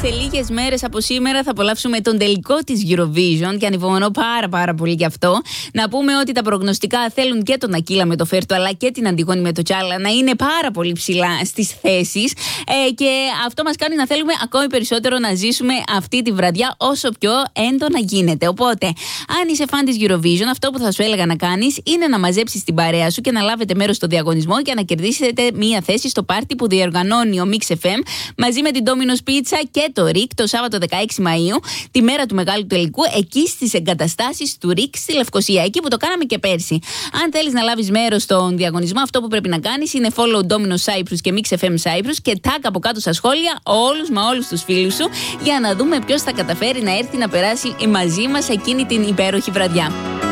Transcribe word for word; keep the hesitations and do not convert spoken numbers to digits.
σε λίγες μέρες από σήμερα θα απολαύσουμε τον τελικό της Eurovision και ανυπομονώ πάρα πάρα πολύ γι' αυτό. Να πούμε ότι τα προγνωστικά θέλουν και τον Ακίλα με το Φέρτο αλλά και την Αντιγόνη με το Τσάλα να είναι πάρα πολύ ψηλά στις θέσεις ε, και αυτό μας κάνει να θέλουμε ακόμη περισσότερο να ζήσουμε αυτή τη βραδιά όσο πιο έντονα γίνεται. Οπότε, αν είσαι φαν της Eurovision, αυτό που θα σου έλεγα να κάνεις είναι να μαζέψεις την παρέα σου και να λάβετε μέρος στο διαγωνισμό για να κερδίσετε μία θέση στο πάρτι που διοργανώνει ο Mix εφ εμ μαζί με την Domino's Pizza και το Rick το Σάββατο δεκαέξι Μαΐου, τη μέρα του μεγάλου τελικού, εκεί στις εγκαταστάσεις του Rick στη Λευκοσία, εκεί που το κάναμε και πέρσι. Αν θέλεις να λάβεις μέρος στον διαγωνισμό, αυτό που πρέπει να κάνεις είναι follow Domino's Cyprus και Mix εφ εμ Cyprus και tag από κάτω στα σχόλια όλους μα όλους τους φίλους σου για να δούμε ποιος θα καταφέρει να έρθει να περάσει μαζί μας εκείνη την υπέροχη βραδιά.